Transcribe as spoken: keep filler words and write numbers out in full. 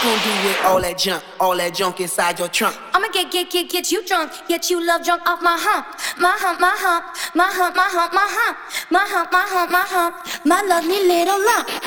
gonna do with all that junk, all that junk inside your trunk? I'ma get, get, get, get you drunk, get you love drunk off my hump, my hump, my hump, my hump, my hump, my hump, my hump, my hump, my hump, my lovely little lump.